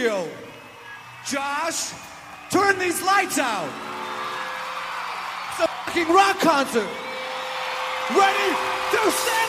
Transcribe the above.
Studio. Josh, turn these lights out. It's a fucking rock concert. Ready to stand